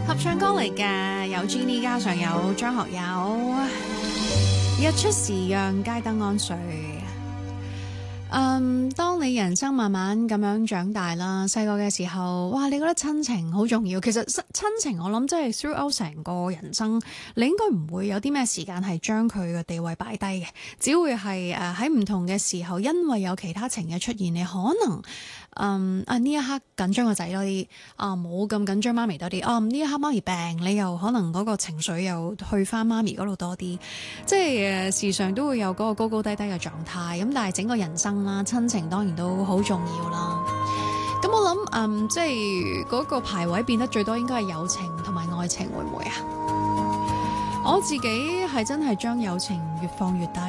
合唱歌嚟嘅，有 Jenny 加上有張學友，日出時讓街燈安睡。當你人生慢慢咁樣長大啦，細個嘅時候，哇，你覺得親情好重要。其實親情我諗真係 throughout 成個人生，你應該唔會有啲咩時間係將佢嘅地位擺低嘅，只會係喺唔同嘅時候，因為有其他情嘅出現，你可能呢一刻緊張個仔多啲，冇咁緊張媽咪多啲，呢一刻媽咪病，你又可能嗰個情緒又去翻媽咪嗰度多啲，即係時常都會有嗰個高高低低嘅狀態。咁但係整個人生啦，親情當然都好重要啦。咁我諗即係嗰個排位變得最多應該係友情同埋愛情，會唔會啊？我自己係真係將友情越放越大。